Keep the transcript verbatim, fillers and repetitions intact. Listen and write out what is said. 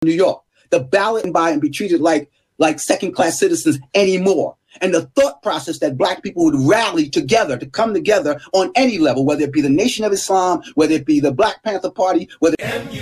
New York. The ballot and buy and be treated like like second-class citizens anymore. And the thought process that black people would rally together, to come together on any level, whether it be the Nation of Islam, whether it be the Black Panther Party, whether